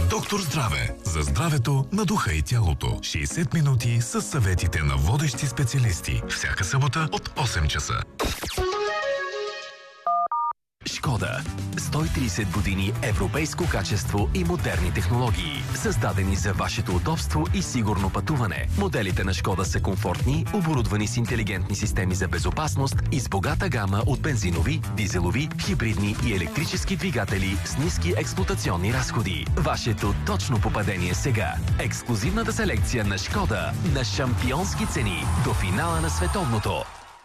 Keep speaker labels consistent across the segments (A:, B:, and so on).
A: Доктор Здраве. За здравето на духа и тялото. 60 минути с съветите на водещи специалисти. Всяка събота от 8 часа.
B: Шкода. 130 години европейско качество и модерни технологии. Създадени за вашето удобство и сигурно пътуване. Моделите на Шкода са комфортни, оборудвани с интелигентни системи за безопасност и с богата гама от бензинови, дизелови, хибридни и електрически двигатели с ниски експлоатационни разходи. Вашето точно попадение сега. Ексклузивната селекция на Шкода на шампионски цени до финала на световното.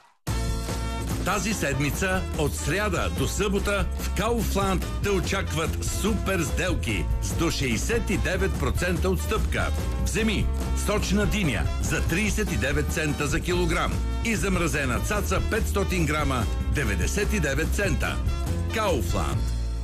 C: Тази седмица от сряда до събота в Kaufland те очакват супер сделки с до 69% отстъпка. Вземи сочна диня за 39 цента за килограм и замразена цаца 500 грама 99 цента. Kaufland.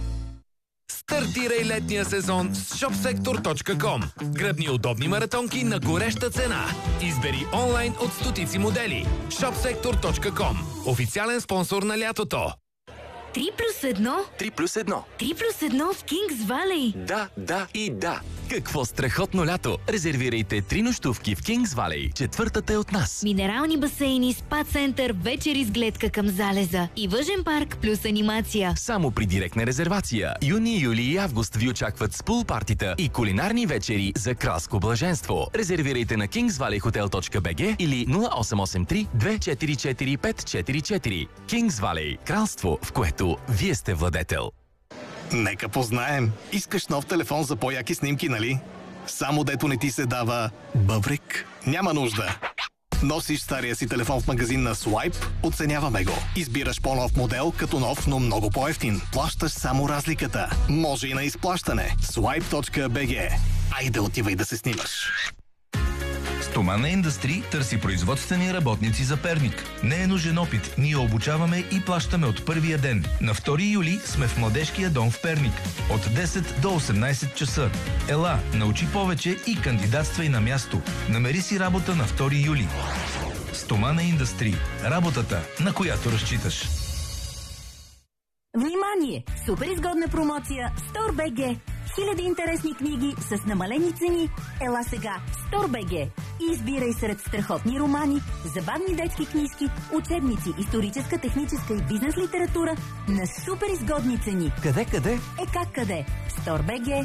D: Стартирай летния сезон с shopsektor.com. Гръбни удобни маратонки на гореща цена. Избери онлайн от стотици модели. shopsektor.com. Официален спонсор на лятото.
E: 3+1?
B: 3+1.
E: 3+1 в Кингс Валей.
B: Да и да. Какво страхотно лято! Резервирайте 3 нощувки в Кингс Валей. Четвъртата е от нас.
E: Минерални басейни, спа център, вечери с гледка към залеза и въжен парк плюс анимация.
B: Само при директна резервация. Юни, юли и август ви очакват с пул партита и кулинарни вечери за кралско блаженство. Резервирайте на kingsvalleyhotel.bg или 0883 244 544. Кингс Валей. Кралство, в което вие сте владетел.
F: Нека познаем. Искаш нов телефон за по-яки снимки, нали? Само дето не ти се дава бъбрик? Няма нужда. Носиш стария си телефон в магазин на Swipe, оценяваме го. Избираш по-нов модел, като нов, но много по-евтин. Плащаш само разликата. Може и на изплащане. Swipe.bg. Айде отивай да се снимаш.
G: Стомана Индъстри търси производствени работници за Перник. Не е нужен опит. Ние обучаваме и плащаме от първия ден. На 2 юли сме в Младежкия дом в Перник. От 10 до 18 часа. Ела, научи повече и кандидатствай на място. Намери си работа на 2 юли. Стомана Индъстри. Работата, на която разчиташ.
H: Внимание! Супер изгодна промоция Store.bg. Хиляди интересни книги с намалени цени. Ела сега Store.bg и избирай сред страхотни романи, забавни детски книжки, учебници, историческа, техническа и бизнес литература на супер изгодни цени.
B: Къде?
H: Как къде? Store.bg.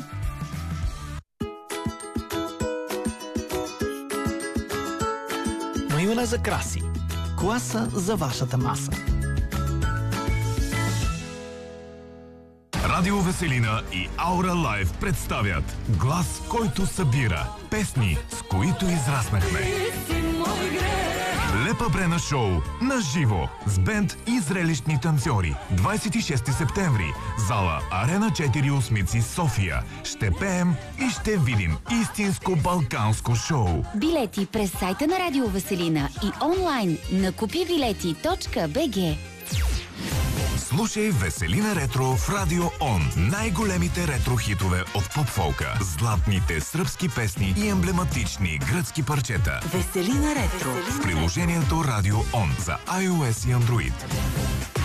I: Маюна за краси. Класа за вашата маса.
A: Радио Веселина и Аура Лайв представят глас, който събира. Песни, с които израснахме. Лепа Брена шоу на живо с бенд и зрелищни танцори. 26 септември. Зала Арена 4 Осмици, София. Ще пеем и ще видим истинско балканско шоу.
E: Билети през сайта на Радио Веселина и онлайн на купибилети.bg.
A: Слушай Веселина Ретро в Радио Он. Най-големите ретро хитове от поп-фолка, златните сръбски песни и емблематични гръцки парчета.
H: Веселина Ретро.
A: В приложението Радио Он за iOS и Android.